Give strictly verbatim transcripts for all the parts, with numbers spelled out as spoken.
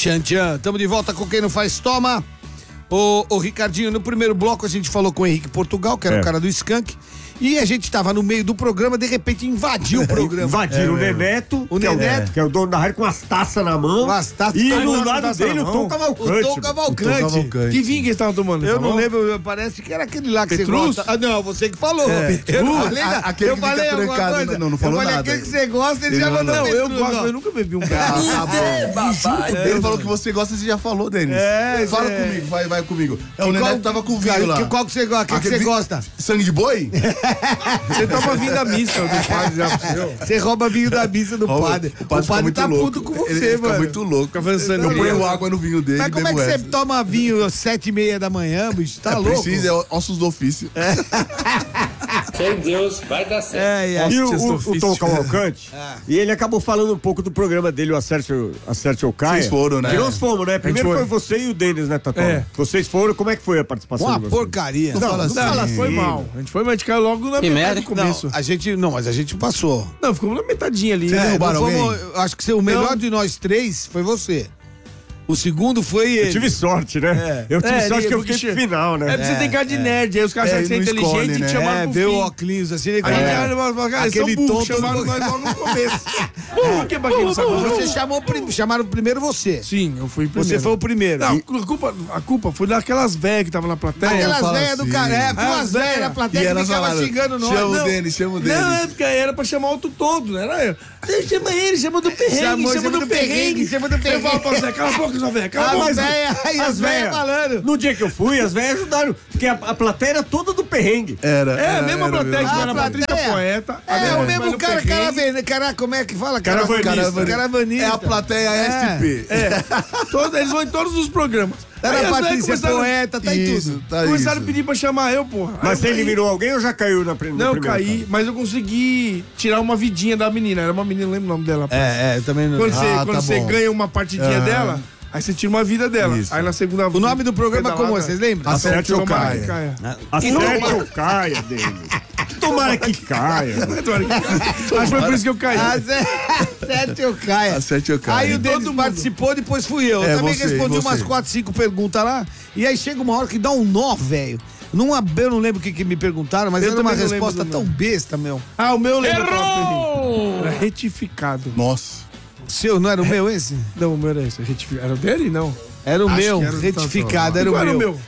Tchan, tchan. Tamo de volta com Quem Não Faz Toma. Ô, ô Ricardinho, no primeiro bloco a gente falou com o Henrique Portugal, que era é. o cara do Skank. E a gente tava no meio do programa, de repente invadiu o programa. Invadiram é, o Neneto, o que, Neneto é, que é o dono da rádio, com as taças na mão. As taças e no lado dele o Tom Cavalcante. O Tom Cavalcante. O Tom Cavalcante. Que vinho que eles estavam tomando? Eu não lembro, parece que era aquele lá que Petrus? Você gosta. Ah, não, você que falou. É. Eu não falei, a, aquele eu que falei fica alguma trancado, coisa. não, não falou eu falei nada. aquele que você gosta, ele, ele já não, mandou. não, Petrus, eu gosto, não. eu nunca bebi um cara. Ah, tá bom. Ele falou que você gosta, você já falou, Denis. É, Fala é. comigo, vai, vai comigo. É, o Neneto tava com vinho lá. Qual que você gosta? Qual que você gosta? Sangue de boi? Você toma vinho da missa do padre já pro seu. Você rouba vinho da missa do Rouba, padre. O padre, o padre tá louco. puto com você, ele, ele mano. Fica muito louco. Fica avançando. Eu ponho água no vinho dele. Mas como é que essa. você toma vinho às sete e meia da manhã, bicho? Tá é louco? Precisa, é ossos do ofício. É. Fé em Deus, vai dar certo. É, é. E o, o, o Tom Cavalcante, ah. e ele acabou falando um pouco do programa dele, o Acerte, Acerte ou Caia. Vocês foram, né? Que nós fomos, né? Primeiro foi. foi você e o Denis, né, Tató? É. Vocês foram, como é que foi a participação? Uma porcaria. Não, não fala assim. Não, assim. Foi mal. A gente foi, mas a gente caiu logo na Que metade merda. do começo. Não, a gente, não, mas a gente passou. Não, ficamos na metadinha ali. É, né? derrubaram alguém? fomos, acho que o melhor Não. de nós três foi você. O segundo foi ele. Eu tive sorte, né? É. Eu tive É, sorte ele- que eu fiquei porque- no final, né? É, porque você tem cara de nerd, aí os caras É, acham que você é não inteligente escolhe, e te né? chamaram É, pro vê o fim. óculos assim, ele Aí, é. cara, mas, cara, eles Aquele são burros, tom chamaram todo- nós logo no começo. Por que pra quem não sabe? Você chamou, prim- chamaram primeiro você. Sim, eu fui primeiro. Você foi o primeiro. Não, a culpa, a culpa foi daquelas velhas que estavam na plateia. Aquelas fala velhas do assim. cara, é, Ah, duas velhas véia. na E plateia que elas ficavam falaram, xingando nós. chama o Não. Denis, chama o Denis. Não, é porque era pra chamar o todo, não era eu. Você chama ele, chama do perrengue, Chamou, chama, do perrengue. chama do Eu perrengue. falo pra você, cala a boca, sua velha, cala a As boca. velhas, aí as As velhas velhas. falando. No dia que eu fui, as velhas ajudaram, porque a, a plateia era toda do perrengue. Era. É, a era, mesma era plateia mesmo. que Ah, era a Patrícia plateia. Poeta. a É, mesma o que mesmo vai no cara, perrengue. caravana, cara, como é que fala? Caravanista. Caravanista. Caravanista. É a plateia É. S P. É, todo- eles vão em todos os programas. Era Aí a as velhas Patrícia começaram- Poeta, tá em Isso, tudo. tá Começaram isso. a pedir pra chamar eu, porra. Aí Mas eu você caí. eliminou alguém ou já caiu na prim- no Não, eu primeiro? caí, mas eu consegui tirar uma vidinha da menina. Era uma menina, não lembro o nome dela. É, é, eu também não. Quando você, Ah, quando tá você bom. ganha uma partidinha Aham. dela, aí você tira uma vida dela. Isso. Aí na segunda O nome do programa pedalada, como é? Vocês lembram? Acerte ou Tomara Caia. que caia. Acerte ou caia dele. Tomara que caia. Acho que foi por isso que eu caí. A sete eu caia. A sete eu caia. Aí o Denis Todo mundo. participou, depois fui eu. Eu É, também você, respondi você. umas quatro, cinco perguntas lá. E aí chega uma hora que dá um nó, velho. Numa, eu não lembro o que, que me perguntaram, mas Eu era uma também não lembro resposta do tão nome. besta, meu. Ah, o meu lembro. Errou! Era retificado. Nossa. O seu, não era o meu esse? Não, o meu era esse. Retificado. Era o dele? Não. Era o Acho meu, que era o do retificado, era o Qual meu. era o meu?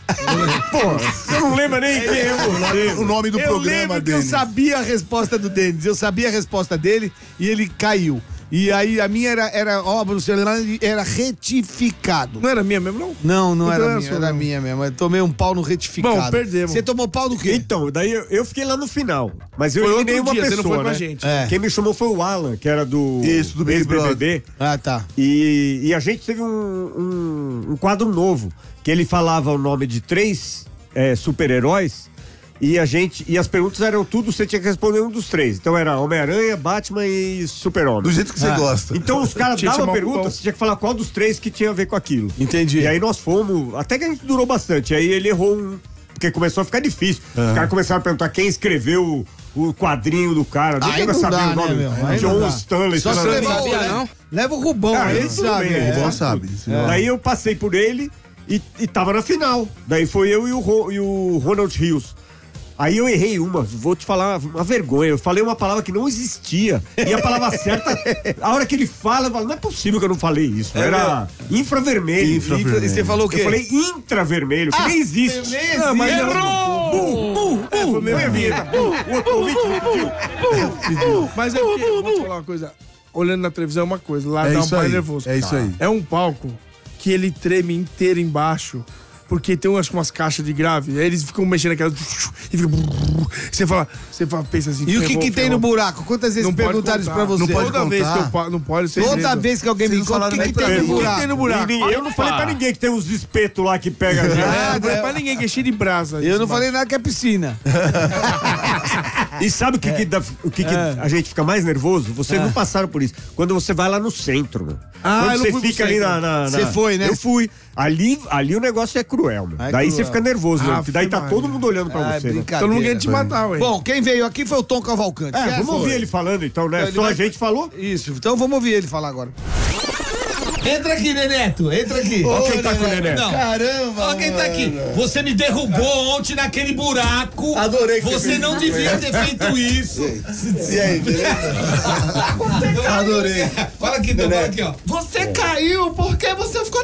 Pô, você não lembra nem quem é você. O nome do Eu programa lembro que dele. eu sabia a resposta do Denis, eu sabia a resposta dele e ele caiu. E aí a minha era, era ó, no celular era retificado. Não era minha mesmo, não? Não, não Então era era minha, sua, era não. minha mesmo. Eu tomei um pau no retificado. Bom, perdemos. Você tomou pau do quê? Então, daí eu, eu fiquei lá no final. Mas eu Foi eliminei outro uma dia, você pessoa, não foi com a né? gente. É. Quem me chamou foi o Alan, que era do... Isso, do Big ex-B B B. Ah, tá. E, e a gente teve um, um, um quadro novo, que ele falava o nome de três é, super-heróis e a gente e as perguntas eram tudo, você tinha que responder um dos três. Então era Homem-Aranha, Batman e Super-Homem. Do jeito que você Ah. gosta. Então os caras Tinha que davam a chamar o pergunta, Pão. você tinha que falar qual dos três que tinha a ver com aquilo. Entendi. E aí nós fomos, até que a gente durou bastante. Aí ele errou um, porque começou a ficar difícil. Os caras começaram a perguntar quem escreveu o, o quadrinho do cara. Aí vai não saber dá, o nome. né, meu? Aí não John dá. Stanley. Só sei se lá. levar sabia, o, não? Leva o Rubão, Ah, ele tudo sabe. bem, é. O bom sabe. Daí eu passei por ele e, e tava na final. Daí foi eu e o, Ro- e o Ronald Rios. Aí eu errei uma, vou te falar uma vergonha. Eu falei uma palavra que não existia. E a palavra certa, a hora que ele fala, eu falo, não é possível que eu não falei isso. Era infravermelho. Infravermelho. E você falou o quê? Eu falei intravermelho, que nem existe. nem Não, mas não- Errou! É, foi meio a vinheta. O outro ouvinte me pediu. Mas é porque, eu vou te falar uma coisa. Olhando na televisão é uma coisa, lá É dá um isso pai aí, nervoso. é isso aí. É um palco que ele treme inteiro embaixo. Porque tem acho, umas caixas de grave, aí eles ficam mexendo aquelas. E fica. Você fala, você fala, pensa assim. E o que ferrou, que tem ferrou. no buraco? Quantas vezes Não pode perguntaram isso contar. pra você? Não pode Toda vez que contar. eu pa- não pode ser. Toda segredo. vez que alguém me Vocês não conta, o que, falaram que nem tem pra no mim. buraco? Tem no buraco. E nem- eu não falei pra ninguém que tem uns espetos lá que pega a gente. Ah, não é pra ninguém que é cheio de brasa. Eu não falei nada que é piscina. E sabe o que, que, dá- o que, que a gente fica mais nervoso? Vocês não passaram por isso. Quando você vai lá no centro, mano. Ah, eu Quando não você fui pro fica ali centro. na, na- na- Você foi, né? Eu fui. Ali, ali o negócio é cruel, mano. É Daí cruel. você fica nervoso, Ah, mano. Daí tá foi todo Maria. mundo olhando pra Ah, você, né? brincadeira. Todo mundo querendo te matar, ué. Bom, quem veio aqui foi o Tom Cavalcante. É, Quem vamos foi? ouvir ele falando então, né? Ele Só vai- a gente falou. Isso, então vamos ouvir ele falar agora. Entra aqui, Neneto, entra aqui. Olha quem tá com o Neneto. Não. Caramba, Olha quem tá aqui. Você me derrubou ontem naquele buraco. Adorei que Você você não fez. devia ter feito isso. E aí, beleza? Adorei. Fala aqui, então, fala aqui, ó. Você caiu porque você ficou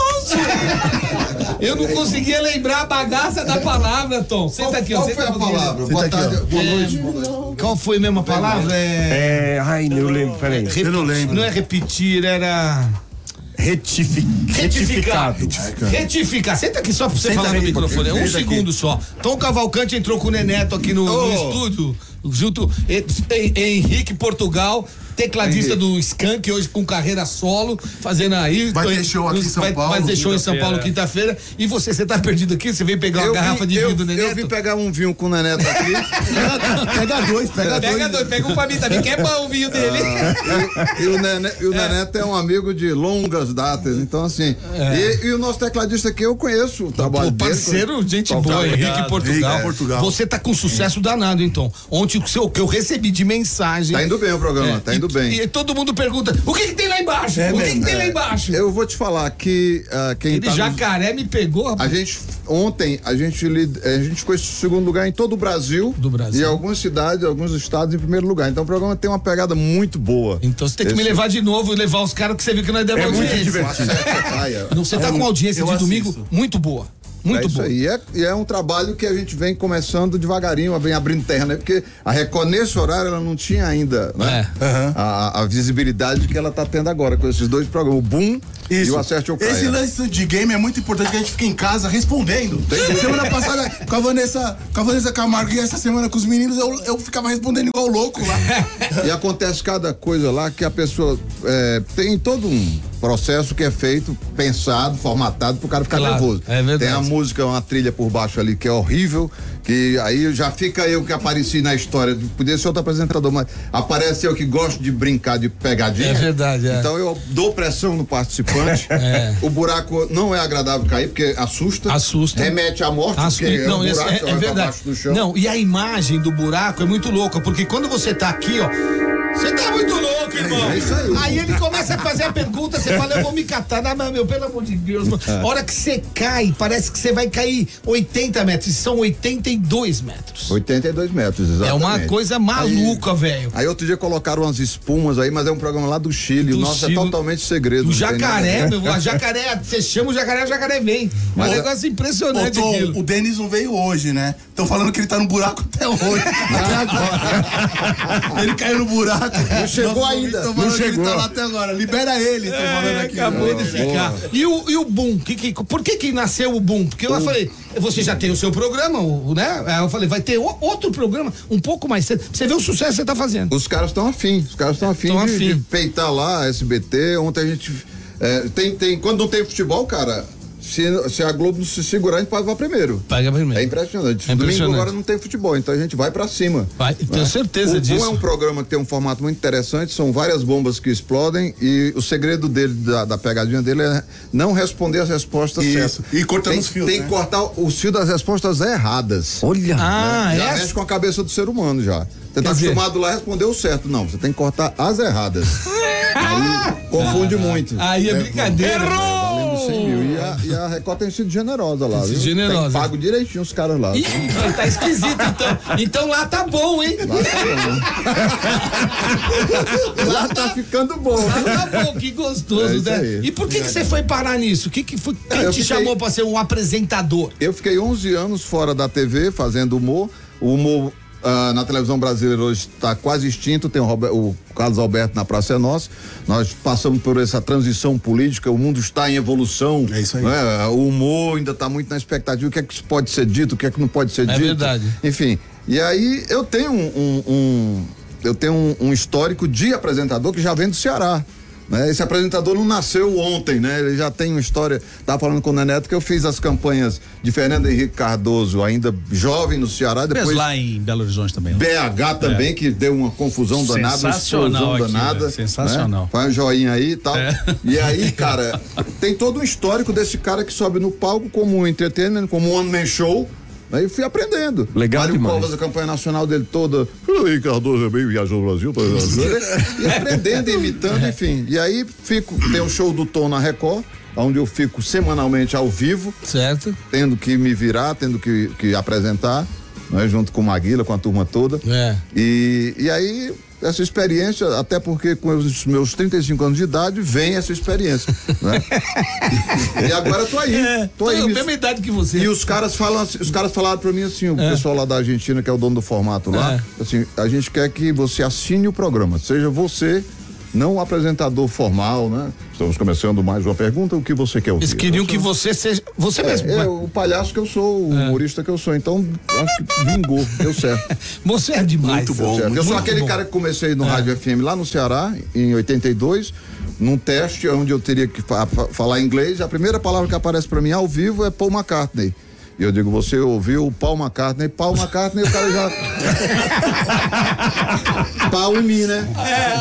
nervoso. Eu não conseguia lembrar a bagaça da palavra, Tom. Senta aqui, ó. Qual Senta foi a um pouquinho. palavra? Boa tarde, boa noite, boa noite. Qual foi mesmo a palavra? É... É, ai, não lembro, peraí. repetir, não lembro. Não é repetir, era... Retifi... Retificar. Retificado. Retificar. Senta aqui só pra você Senta falar no aí, microfone. É um senta aqui. segundo só. Tom Cavalcante entrou com o Neneto aqui no, no estúdio, junto. E- e- Henrique Portugal, tecladista do Skank, hoje com carreira solo, fazendo aí. Vai ter show aqui em São vai, Paulo, Vai ter show em São quinta-feira. Paulo quinta-feira. E você, você tá perdido aqui? Você veio pegar uma garrafa de vinho do Neneto? eu vim pegar um vinho com o Neneto aqui. pega dois, pega, Pega dois. dois, pega um pra mim também, que é bom o vinho dele. E, e o, Nene, e o Neneto é um amigo de longas datas, então assim. E, e o nosso tecladista aqui eu conheço o trabalho Pô, dele. parceiro, gente boa, Obrigado. Henrique Portugal. Henrique Portugal. Você tá com sucesso danado, então. Ontem o seu- o que eu recebi de mensagem. Tá indo bem o programa, É, tá indo e, bem. E todo mundo pergunta: o que, que tem lá embaixo? o que, que tem lá embaixo? Eu vou te falar que ah, quem Ele tá nos- jacaré me pegou, A rapaz. gente, ontem, a gente, lid- a gente ficou em segundo lugar em todo o Brasil. Do Brasil. E algumas cidades, alguns estados em primeiro lugar. Então o programa tem uma pegada muito boa. Então você tem que me Esse- levar de novo e levar os caras que você viu que nós demos É muito audiência. divertido. Praia. Não, você tá com uma audiência eu de domingo assisto. muito boa. Muito é isso boa. aí. E é, e é um trabalho que a gente vem começando devagarinho, vem abrindo terra, né? Porque a Record, nesse horário, ela não tinha ainda né? É. a, a visibilidade que ela tá tendo agora com esses dois programas, o Boom e o Acerte ou Caia. Esse lance de game é muito importante que a gente fique em casa respondendo. Semana passada com a Vanessa, com a Vanessa Camargo e essa semana com os meninos eu, eu ficava respondendo igual louco lá. E acontece cada coisa lá que a pessoa é, tem todo um processo que é feito, pensado, formatado pro cara ficar Claro, nervoso. é verdade. Tem a música, uma trilha por baixo ali que é horrível, que aí já fica eu que apareci na história, podia ser outro apresentador, mas aparece eu que gosto de brincar de pegadinha. É verdade, é. Então eu dou pressão no participante. É. O buraco não é agradável cair, porque assusta. Assusta. Remete à morte, Assusta. porque Não, é um esse- buraco, é, você é vai pra verdade. baixo do chão. Não, e a imagem do buraco é muito louca, porque quando você tá aqui, ó, você tá muito louco, irmão. É isso aí. Aí ele começa a fazer a pergunta, você fala, eu vou me catar. Não, mas, meu, pelo amor de Deus, mano. A hora que você cai, parece que você vai cair oitenta metros, e são oitenta e dois metros. oitenta e dois metros, exatamente. É uma coisa maluca, velho. Aí outro dia colocaram umas espumas aí, mas é um programa lá do Chile. Do o nosso Chile. é totalmente segredo. O não tem nada a jacaré, ver. meu, a jacaré, você chama o jacaré, o jacaré vem. É um Mas- negócio Ô, impressionante Tom, aquilo. o Denis não veio hoje, né? Estão falando que ele tá no buraco até hoje. Até agora. Ele caiu no buraco. Não chegou ainda. Estão Não falando que ele chegou. tá lá até agora. Libera ele, estão falando É, aqui. acabou né? de ficar. E o, e o Boom? Que, que, por que que nasceu o Boom? Porque eu falei, você já tem o seu programa, o, né? Aí eu falei, vai ter o- outro programa um pouco mais cedo. Você vê o sucesso que você tá fazendo. Os caras estão afim. Os caras estão afim, Tão de, afim. de peitar lá, S B T. Ontem a gente. é, tem, tem, quando não tem futebol, cara, se, se a Globo não se segurar, a gente pode ir primeiro. Paga É primeiro. impressionante. É impressionante. Domingo agora não tem futebol, então a gente vai pra cima. Vai, tenho certeza o Boom disso. é um programa que tem um formato muito interessante, são várias bombas que explodem e o segredo dele, da, da pegadinha dele é não responder as respostas Isso. certas. E cortando tem, os fios, Tem né? que cortar os fios das respostas erradas. Olha. Ah, Já é? mexe com a cabeça do ser humano já. Você tá dizer- acostumado lá a responder o certo. Não, você tem que cortar as erradas. Aí confunde muito. Aí é brincadeira. Valendo cem mil. E a, e a Record tem sido generosa lá, viu? Generosa. Tem pago direitinho os caras lá. Ih, tá esquisito então. Então lá tá bom, hein? Lá tá ficando bom. Lá tá bom, que gostoso, É isso né? aí. E por que, que você foi parar nisso? Que que foi, quem eu te fiquei- chamou pra ser um apresentador? Eu fiquei onze anos fora da T V fazendo humor. O humor ah, na televisão brasileira hoje está quase extinto. Tem o, Rober- o Carlos Alberto na Praça é Nossa. Nós passamos por essa transição política. O mundo está em evolução. É isso aí. né? O humor ainda está muito na expectativa. O que é que pode ser dito? O que é que não pode ser É dito? verdade. Enfim. E aí eu tenho um, um- um- eu tenho um, um histórico de apresentador que já vem do Ceará. Né? Esse apresentador não nasceu ontem, né? Ele já tem uma história. Tava falando com o Neneto que eu fiz as campanhas de Fernando Henrique Cardoso, ainda jovem no Ceará, Fez depois lá em Belo Horizonte também. né? B H também, que deu uma confusão danada, uma Sensacional explosão aqui, danada. né? Sensacional. Né? Faz um joinha aí e tal. É. E aí, cara, tem todo um histórico desse cara que sobe no palco como um entertainment, como um one-man show, Aí eu fui aprendendo. Legal Mário demais. Covas, a campanha nacional dele toda. O Ricardo também viajou no Brasil. E aprendendo, imitando, enfim. E aí fico, tem o show do Tom na Record, onde eu fico semanalmente ao vivo. Certo. Tendo que me virar, tendo que, que apresentar, né, junto com o Maguila, com a turma toda. É. E, e aí, essa experiência, até porque com os meus trinta e cinco anos de idade, vem essa experiência. Né? E agora eu tô aí. É, tô aí. a me- mesma idade que você. E os caras falam, assim- os caras falaram pra mim assim, o pessoal lá da Argentina, que é o dono do formato lá, É. assim, a gente quer que você assine o programa, seja você, não o apresentador formal, né? Estamos começando mais uma pergunta, o que você quer ouvir? Eles queriam Eu que sou- você seja. Você mesmo. é, é, o palhaço que eu sou, o humorista que eu sou, então acho que vingou, deu certo. Você é demais. Deu certo. Eu sou aquele bom. cara que comecei no Rádio F M lá no Ceará, em oitenta e dois, num teste onde eu teria que fa- fa- falar inglês. A primeira palavra que aparece pra mim ao vivo é Paul McCartney. E eu digo, você ouviu o Paul McCartney? Paul McCartney, o cara já. Pau em mim, né?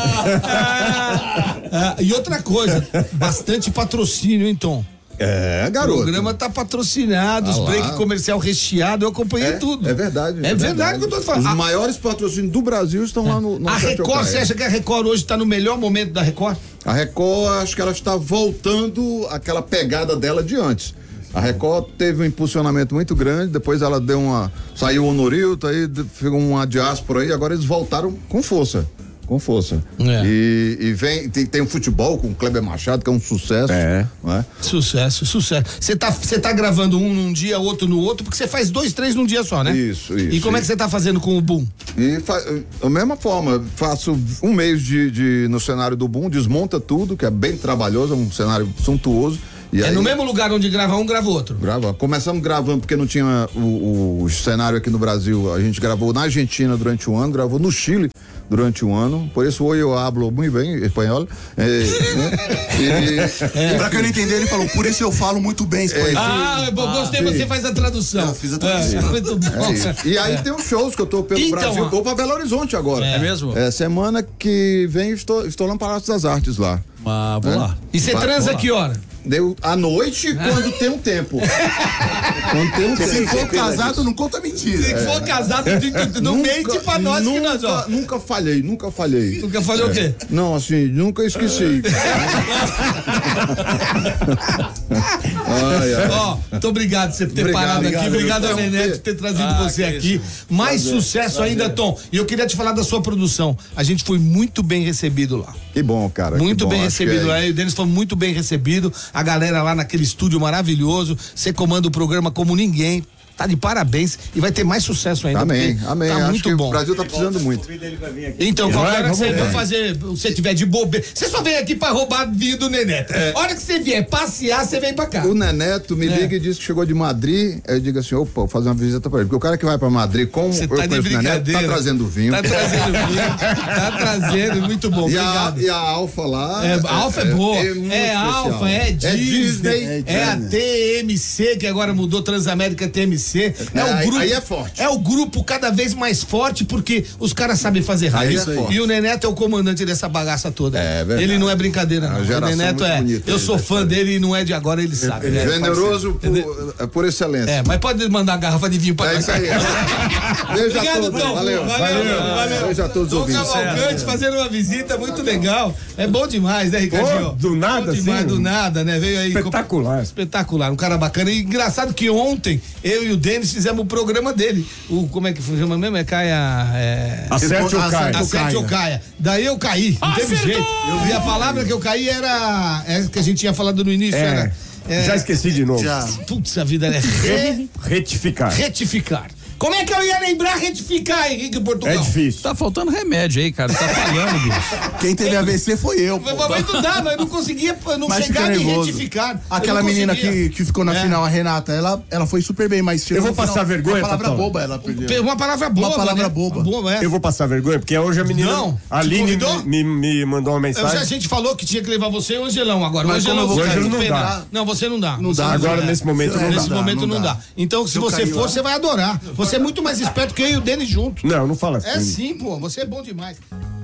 Ah, e outra coisa, bastante patrocínio, hein, Tom? É, O garoto. programa tá patrocinado, os Ah lá. break comercial recheado, eu acompanhei É, tudo. é verdade. É verdade que eu tô falando. Os A- maiores patrocínios do Brasil estão lá no, no A Sete Record, Ocaia. você acha que a Record hoje tá no melhor momento da Record? A Record, acho que ela está voltando àquela pegada dela de antes. A Record teve um impulsionamento muito grande, depois ela deu uma. Saiu o Honorilto, aí de- ficou uma diáspora aí, agora eles voltaram com força. Com força. É. E, e vem, tem, tem o futebol com o Kleber Machado, que é um sucesso. É. Não é? Sucesso, sucesso. Você tá, você tá gravando um num dia, outro no outro, porque você faz dois, três num dia só, né? Isso, isso, E como é que isso. você tá fazendo com o Boom? E fa- da mesma forma, faço um mês de, de- no cenário do Boom, desmonta tudo, que é bem trabalhoso, é um cenário suntuoso. E É aí, no mesmo lugar onde grava um, grava outro. Grava. Começamos gravando porque não tinha o, o cenário aqui no Brasil. A gente gravou na Argentina durante um ano, gravou no Chile durante um ano. Por isso hoje eu hablo muito bem espanhol. É, né? E- Pra quem não entender, ele falou, por isso eu falo muito bem espanhol. Ah, eu gostei, você faz a tradução. Eu fiz a tradução. É, muito bom. é isso. E aí tem os shows que eu tô pelo Então, Brasil. ó. Vou pra Belo Horizonte agora. É mesmo? É, semana que vem estou, estou lá no Palácio das Artes lá. Ah, vou É? lá. E você Vai, transa vamos que hora? Deu à noite quando tem um tempo. Quando tem um tempo. Se for casado, não conta mentira. Se for casado, não mente pra nós que nós, ó. nunca, nunca falhei, nunca falhei. Nunca falei o quê? Não, assim, nunca esqueci. Ai, ai. Ó, muito obrigado por você ter Obrigado, parado aqui. obrigado. Obrigado a Então, Nenete que- por ter trazido Ah, você que aqui. Mais sucesso ainda, Tom. E eu queria te falar da sua produção. A gente foi muito bem recebido lá. Que bom, cara. Muito que bom, bem acho que recebido é lá. E o Denis foi muito bem recebido. A galera lá naquele estúdio maravilhoso. Você comanda o programa como ninguém. Tá de parabéns e vai ter mais sucesso ainda. Amém, porque amém. Tá Acho muito que bom. o Brasil tá precisando muito. Então, qualquer hora que você vamos for fazer, você tiver de bobeira, você só vem aqui pra roubar vinho do Neneto. Hora que você vier passear, você vem pra cá. O Neneto me É. liga e diz que chegou de Madrid. Aí eu digo assim: opa, vou fazer uma visita pra ele. Porque o cara que vai pra Madrid, como Você eu tá de conheço o Neneto, brincadeira. tá trazendo vinho. Tá trazendo vinho. Tá trazendo, muito bom. E a, Obrigado. e a Alfa lá. É, a Alfa é, boa. É, muito especial. Alfa, é Disney, Disney. é, a T M C, que agora mudou Transamérica T M C. É, É, o aí- grupo. aí é forte. É o grupo cada vez mais forte, porque os caras sabem fazer Aí rádio. é forte. E o Neneto é o comandante dessa bagaça toda. É verdade. Ele não é brincadeira, É uma não. O geração Neneto muito é. bonita Eu aí sou da fã história. dele e não é de agora, ele sabe. né? Generoso por, por excelência. É, mas pode mandar a garrafa de vinho pra É nós. isso aí. Beijo a Obrigado, todos. Tom. Valeu. Valeu, valeu. Beijo a todos os Tom ouvintes. Cavalcante fazendo uma visita muito legal. É bom demais, né, Ricardinho? Pô, do nada, Bom demais, assim, do nada, né? Veio aí. Espetacular. Espetacular, um cara bacana. E engraçado que ontem eu e o Denis fizemos o programa dele. O, como é que chama mesmo? É Caia. É... Acerte ou cai. A sete ou caia. Daí eu caí, não teve jeito. E a palavra que eu caí era. É que a gente tinha falado no início, É, era. é, já esqueci de novo. Já. Putz, a vida é re- Retificar. retificar. Como é que eu ia lembrar retificar, Henrique Portugal? É difícil. Tá faltando remédio aí, cara. Tá falhando, bicho. Quem teve A V C foi eu, pô. Mas, mas não dá, mas eu não conseguia não Mas chegar fica nem nervoso. retificar. Eu Aquela não menina conseguia. que, que ficou na É. final, a Renata, ela, ela foi super bem, mas chegou Eu vou no final, passar vergonha, Uma palavra Patão. boba ela perdeu. Uma palavra boba. Uma palavra né? boba. boba é. Eu vou passar vergonha, porque hoje a menina. Não, a te Aline convidou? me, me mandou uma Eu já, mensagem. a gente falou que tinha que levar você e o Angelão agora. Mas o Angelão como eu vou fica cair? com Não pena. dá. Não, você não dá. Não Você dá. Agora, dá. nesse momento, É, não Nesse dá. momento não não dá. dá. Então, se Eu você caí for, lá. você vai adorar. Você é muito mais esperto que eu e o Denis juntos. Não, não fala assim. É sim, pô. Você é bom demais.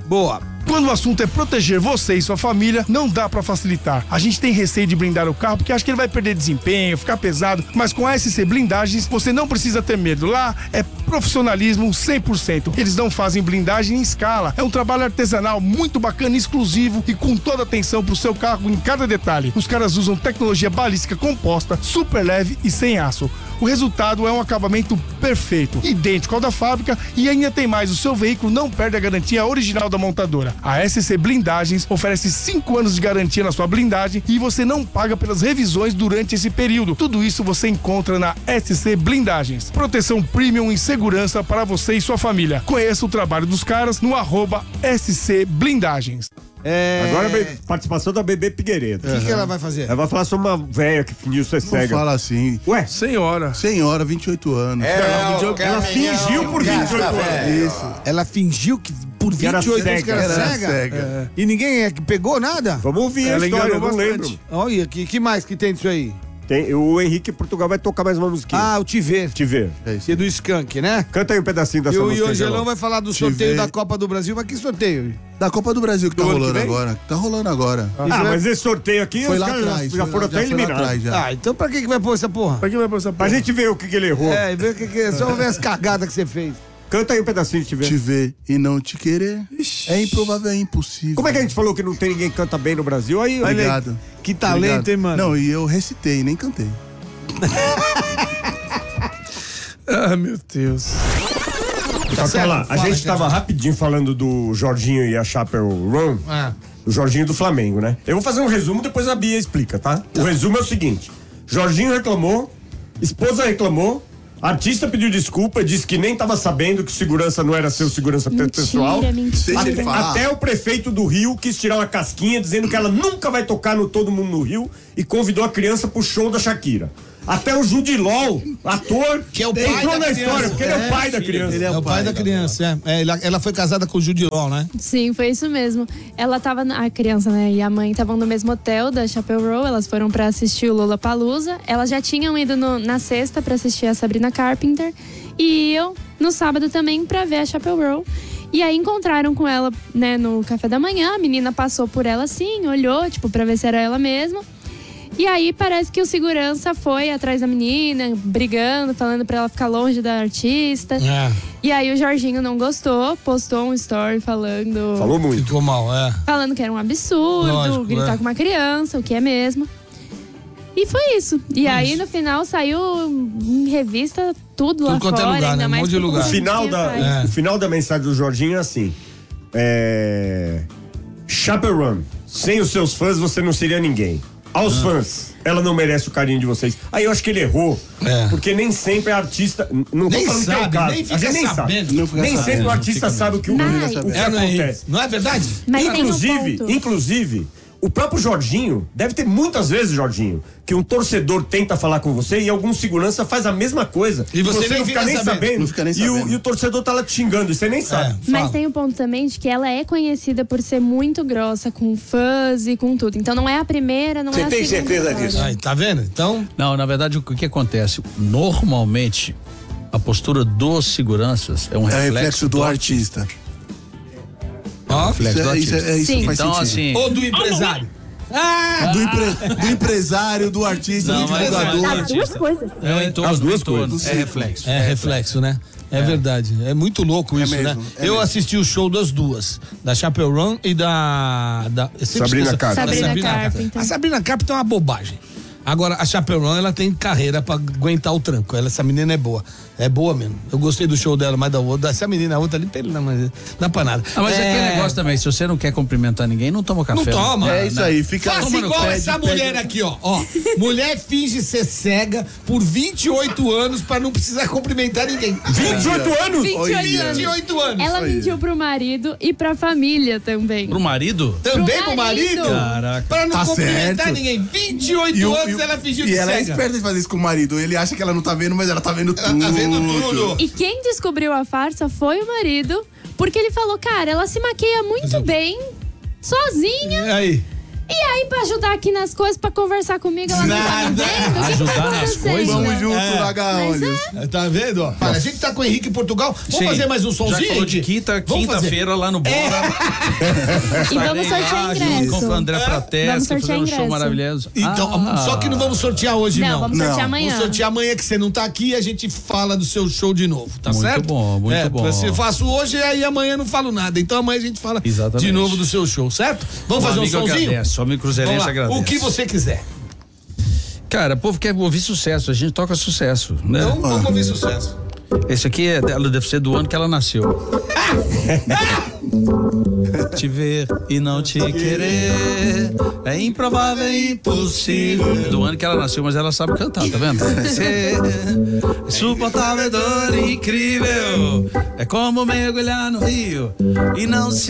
Boa. Quando o assunto é proteger você e sua família, não dá pra facilitar. A gente tem receio de blindar o carro porque acha que ele vai perder desempenho, ficar pesado, mas com a S C Blindagens você não precisa ter medo. Lá é profissionalismo cem por cento. Eles não fazem blindagem em escala. É um trabalho artesanal muito bacana, exclusivo e com toda atenção pro seu carro em cada detalhe. Os caras usam tecnologia balística composta, super leve e sem aço. O resultado é um acabamento perfeito, idêntico ao da fábrica e ainda tem mais, o seu veículo não perde a garantia original da montadora. A S C Blindagens oferece cinco anos de garantia na sua blindagem e você não paga pelas revisões durante esse período. Tudo isso você encontra na S C Blindagens. Proteção premium e segurança para você e sua família. Conheça o trabalho dos caras no arroba S C Blindagens. É... Agora a participação da Bebê Figueiredo. O que, que ela vai fazer? Ela vai falar sobre uma velha que fingiu ser Não cega. fala assim. Ué? Senhora. Senhora, vinte e oito anos. Ela, ela fingiu por vinte e oito anos. Isso. Ela fingiu que por Que era vinte e oito anos que cega. era Era cega? cega. E ninguém é que pegou nada? Vamos ouvir Ela a história, eu enganou não bastante. lembro. Olha, que, que mais que tem disso aí? Tem, o Henrique Portugal vai tocar mais uma musiquinha. Ah, o Te Ver. Te ver. É isso. Que é do Skunk, né? Canta aí um pedacinho dessa E o, e música. o Angelão Angelão. vai falar do Te sorteio Ver. da Copa do Brasil. Mas que sorteio? Da Copa do Brasil que tá Do ano que rolando vem? agora. Tá rolando agora. Ah, mas esse sorteio aqui, Foi os lá caras já- atrás. já foi foram lá- até já foi lá eliminados. atrás, já. Ah, então pra que, que vai pôr essa porra? Pra que vai pra essa Pra porra? gente ver o que, que ele errou. É, ver o que, que é. Só ver as cagadas que você fez. Canta aí um pedacinho de Te ver. Te ver e não te querer é improvável, é impossível. Como é que a gente falou que não tem ninguém que canta bem no Brasil? Aí, olha aí. Obrigado. Que talento, Obrigado. hein, mano? Não, e eu recitei, nem cantei. Ah, meu Deus. Tá certo, lá, a fala, gente cara. tava rapidinho falando do Jorginho e a Chapel Roan, Ah. o Jorginho do Flamengo, né? Eu vou fazer um resumo, depois a Bia explica, tá? O resumo é o seguinte: Jorginho reclamou, esposa reclamou, artista pediu desculpa, disse que nem tava sabendo que segurança não era seu segurança pessoal. Mentira, mentira. Deixa ele Até, falar. até o prefeito do Rio quis tirar uma casquinha dizendo que ela nunca vai tocar no Todo Mundo no Rio e convidou a criança pro show da Shakira. Até o Judilol, ator, Que é o pai entrou da na criança. história, porque ele é o pai da criança. Ele É o pai da criança, é. É, ela, ela foi casada com o Judilol, né? Sim, foi isso mesmo. Ela tava, na- a criança, né, e a mãe estavam no mesmo hotel da Chapel Row, elas foram pra assistir o Lollapalooza. Elas já tinham ido no- na sexta pra assistir a Sabrina Carpenter e eu no sábado também pra ver a Chapel Row. E aí encontraram com ela, né, no café da manhã. A menina passou por ela assim, olhou, tipo, pra ver se era ela mesma. E aí parece que o segurança foi atrás da menina, brigando, falando pra ela ficar longe da artista. É. E aí o Jorginho não gostou, postou um story falando, Falou muito. Ficou mal, é. falando que era um absurdo, Lógico, gritar é. com uma criança, o que é mesmo. E foi isso. E aí no final saiu em revista tudo lá Tudo quanto é fora, lugar, ainda né? Um mais monte de que lugar. O um final, dia da, atrás. É. o final da mensagem do Jorginho é assim: é, Chapel Roan, sem os seus fãs você não seria ninguém. Aos fãs, ela não merece o carinho de vocês. Aí eu acho que ele errou, É. porque nem sempre a artista. Não tô Nem falando que é o sabe, caso. nem a fica gente nem sabendo. sabe. Não fica Nem sabendo, sempre o não artista fica sabe o que, o, Mas- o que É, não é, acontece. não é verdade? Mas tem um Inclusive, ponto. inclusive, o próprio Jorginho, deve ter muitas vezes, Jorginho, que um torcedor tenta falar com você e algum segurança faz a mesma coisa. E você nem não fica fica nem sabendo. sabendo. Não fica nem e, o, sabendo. e o torcedor tá lá te xingando e você nem sabe. Mas Fala. tem o ponto também de que ela é conhecida por ser muito grossa com fãs e com tudo. Então não é a primeira, não é a segunda. Você tem certeza disso? Aí, tá vendo? Então, Não, na verdade, o que acontece? Normalmente, a postura dos seguranças é um É reflexo, reflexo do artista. ó. reflexo Isso do é, isso artista. é, isso Sim. faz Então, sentido. assim. Ou do empresário. Ah! Do, empre- do empresário, do artista, Não, do mas- divulgador. mas- As duas coisas. É o entorno, As duas o entorno, coisas. é reflexo. É reflexo, né? É, verdade. É muito louco É isso, mesmo, né? é Eu mesmo. assisti o show das duas, da Chapel Roan e da, da eu sempre Sabrina esqueço- Carpenter. da Sabrina Carpenter. A Sabrina Carpenter é uma bobagem. Agora, a Chapel Roan, ela tem carreira pra aguentar o tranco. Ela, essa menina é boa. É boa mesmo. Eu gostei do show dela, mas da outra. Essa menina, a outra ali, pelo não, mas dá pra nada. Ah, mas é é aquele negócio também, se você não quer cumprimentar ninguém, não toma café. Não toma. É isso aí, fica Faça toma no igual pé, essa pede- mulher aqui, ó. ó. Mulher finge ser cega por vinte e oito anos pra não precisar cumprimentar ninguém. vinte e oito anos? vinte e oito Olha. anos. vinte e oito anos. Ela mentiu pro marido e pra família também. Pro marido? Também Pro pro marido? marido. Caraca. Pra não Tá cumprimentar certo. ninguém. vinte e oito E o- anos e o- ela fingiu E de ela é cega. esperta de fazer isso com o marido. Ele acha que ela não tá vendo, mas ela tá vendo Ela tudo. tá vendo tudo. E quem descobriu a farsa foi o marido, porque ele falou, cara, ela se maqueia muito bem, sozinha, E aí? E aí, pra ajudar aqui nas coisas, pra conversar comigo, ela não tá me vendo? O que que Ajudar tá nas acontecendo? coisas? Vamos junto, É. Nagalhos. Tá vendo? ó? Olha, a gente tá com o Henrique em Portugal. Vamos Sim. fazer mais um Já somzinho? falou de Henrique? quinta, Vamos fazer. quinta-feira lá no Bora. E vamos sortear Junto ingresso. com o André Vamos Fratesca, sortear fazer um show ingresso. maravilhoso. Então, Ah. só que não vamos sortear hoje, não. Não, vamos sortear Não. amanhã. Vamos sortear amanhã que você não tá aqui e a gente fala do seu show de novo, tá Muito certo? bom, muito é, bom. Se eu faço hoje, aí amanhã não falo nada. Então amanhã a gente fala Exatamente. de novo do seu show, certo? Vamos O fazer um amigo somzinho? agradece, só me Vamos cruzeirense lá. agradece. O que você quiser. Cara, o povo quer ouvir sucesso, a gente toca sucesso, né? Então, vamos ouvir sucesso. Esse aqui é dela, deve ser do ano que ela nasceu. Te ver e não te querer é improvável, é impossível. É do ano que ela nasceu, mas ela sabe cantar, tá vendo? Ser insuportável, dor incrível. É como mergulhar no rio e não se